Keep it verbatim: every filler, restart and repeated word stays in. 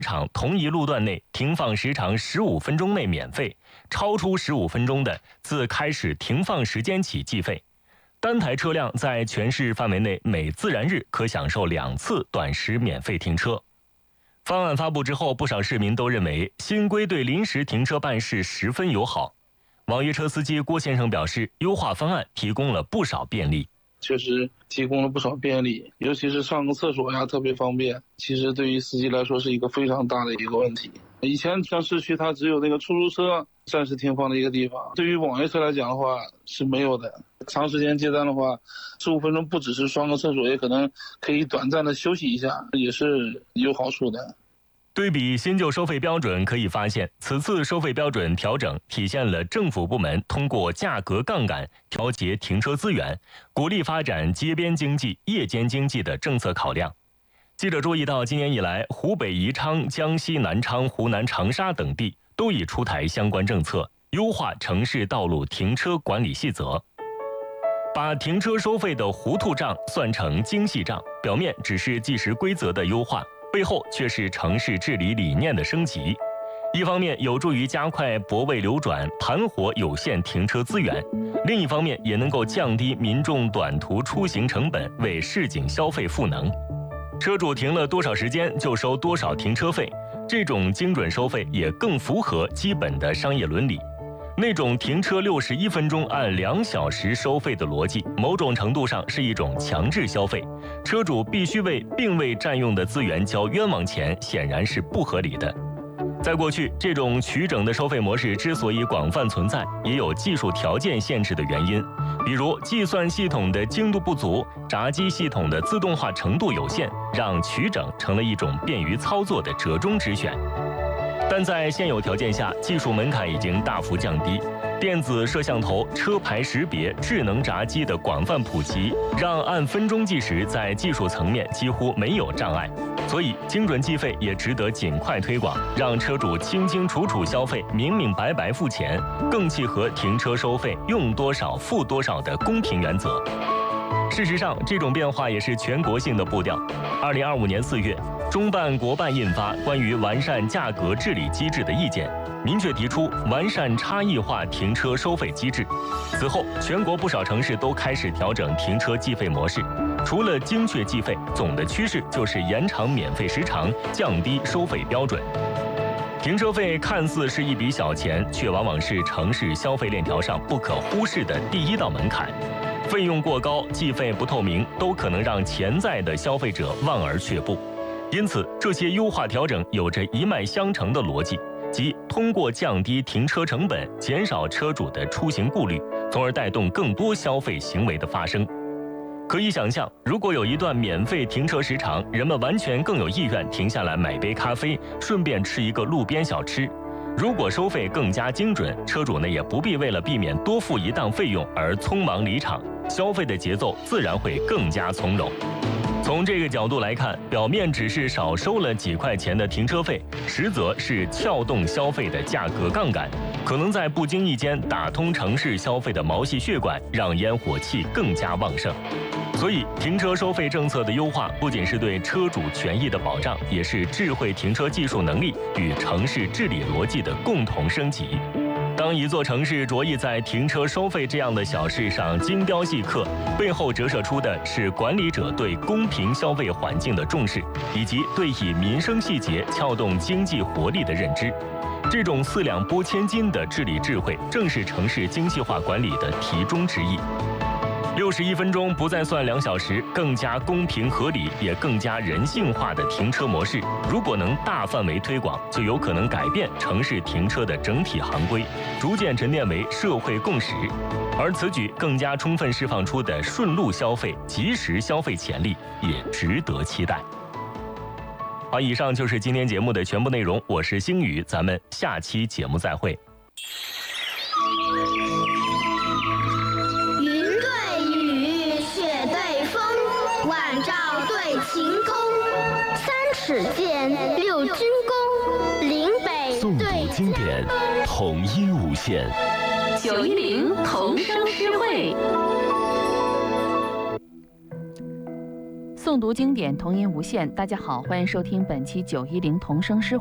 场同一路段内停放时长十五分钟内免费，超出十五分钟的自开始停放时间起计费。单台车辆在全市范围内每自然日可享受两次短时免费停车。方案发布之后，不少市民都认为新规对临时停车办事十分友好。网约车司机郭先生表示，优化方案提供了不少便利。 确实提供了不少便利，尤其是上个厕所呀特别方便，其实对于司机来说是一个非常大的一个问题。以前像市区它只有那个出租车暂时停放的一个地方，对于网约车来讲的话是没有的。长时间接单的话，十五分钟不只是上个厕所，也可能可以短暂的休息一下，也是有好处的。 对比新旧收费标准，可以发现此次收费标准调整体现了政府部门通过价格杠杆调节停车资源，鼓励发展街边经济、夜间经济的政策考量。记者注意到，今年以来，湖北宜昌、江西南昌、湖南长沙等地都已出台相关政策，优化城市道路停车管理细则，把停车收费的糊涂账算成精细账，表面只是计时规则的优化，背后却是城市治理理念的升级。一方面有助于加快泊位流转，盘活有限停车资源；另一方面也能够降低民众短途出行成本，为市井消费赋能。车主停了多少时间就收多少停车费，这种精准收费也更符合基本的商业伦理。那种停车六十一分钟按两小时收费的逻辑，某种程度上是一种强制消费，车主必须为并未占用的资源交冤枉钱，显然是不合理的。在过去，这种取整的收费模式之所以广泛存在，也有技术条件限制的原因，比如计算系统的精度不足，闸机系统的自动化程度有限，让取整成了一种便于操作的折中之选。但在现有条件下，技术门槛已经大幅降低，电子摄像头、车牌识别、智能闸机的广泛普及，让按分钟计时在技术层面几乎没有障碍。所以精准计费也值得尽快推广，让车主清清楚楚消费，明明白白付钱，更契合停车收费用多少付多少的公平原则。事实上，这种变化也是全国性的步调。二零二五年四月，中办国办印发关于完善价格治理机制的意见，明确提出完善差异化停车收费机制。此后，全国不少城市都开始调整停车计费模式。除了精确计费，总的趋势就是延长免费时长，降低收费标准。停车费看似是一笔小钱，却往往是城市消费链条上不可忽视的第一道门槛。费用过高、计费不透明，都可能让潜在的消费者望而却步。因此，这些优化调整有着一脉相承的逻辑，即通过降低停车成本，减少车主的出行顾虑，从而带动更多消费行为的发生。可以想象，如果有一段免费停车时长，人们完全更有意愿停下来买杯咖啡，顺便吃一个路边小吃。如果收费更加精准，车主呢也不必为了避免多付一档费用而匆忙离场，消费的节奏自然会更加从容。从这个角度来看，表面只是少收了几块钱的停车费，实则是撬动消费的价格杠杆，可能在不经意间打通城市消费的毛细血管，让烟火气更加旺盛。所以，停车收费政策的优化不仅是对车主权益的保障，也是智慧停车技术能力与城市治理逻辑的共同升级。当一座城市着意在停车收费这样的小事上精雕细刻，背后折射出的是管理者对公平消费环境的重视，以及对以民生细节撬动经济活力的认知。这种四两拨千斤的治理智慧，正是城市精细化管理的题中之意。六十一分钟不再算两小时，更加公平合理，也更加人性化的停车模式，如果能大范围推广，就有可能改变城市停车的整体行规，逐渐沉淀为社会共识。而此举更加充分释放出的顺路消费、及时消费潜力，也值得期待。好，以上就是今天节目的全部内容，我是星宇，咱们下期节目再会。 尺剑六军功，岭北诵读经典，统一无限。 九一零童声诗会。 诵读经典，童音无限。大家好，欢迎收听本期九一零童声诗。